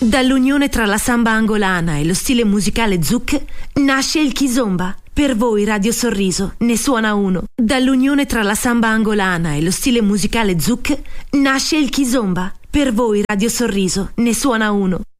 Dall'unione tra la samba angolana e lo stile musicale zouk nasce il kizomba. Per voi Radio Sorriso ne suona uno. Dall'unione tra la samba angolana e lo stile musicale zouk nasce il kizomba. Per voi Radio Sorriso ne suona uno.